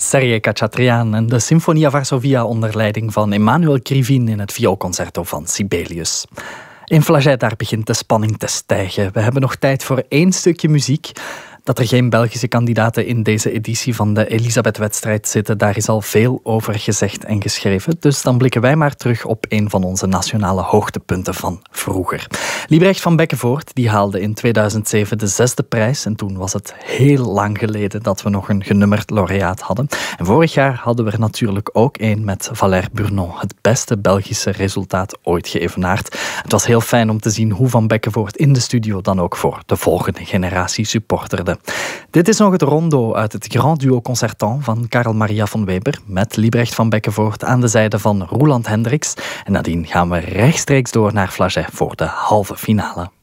Sergej Khachatryan en de Sinfonia Varsovia onder leiding van Emanuel Krivin in het vioolconcerto van Sibelius. In Flagey, daar begint de spanning te stijgen. We hebben nog tijd voor 1 stukje muziek. Dat er geen Belgische kandidaten in deze editie van de Elisabeth-wedstrijd zitten, daar is al veel over gezegd en geschreven. Dus dan blikken wij maar terug op een van onze nationale hoogtepunten van vroeger. Liebrecht van Beckevoort die haalde in 2007 de 6e prijs. En toen was het heel lang geleden dat we nog een genummerd laureaat hadden. En vorig jaar hadden we er natuurlijk ook een met Valère Burnon. Het beste Belgische resultaat ooit geëvenaard. Het was heel fijn om te zien hoe Van Beckevoort in de studio dan ook voor de volgende generatie supporterde. Dit is nog het rondo uit het Grand Duo Concertant van Karel Maria von Weber met Liebrecht van Beckevoort aan de zijde van Roeland Hendricks. En nadien gaan we rechtstreeks door naar Flagey voor de halve finale.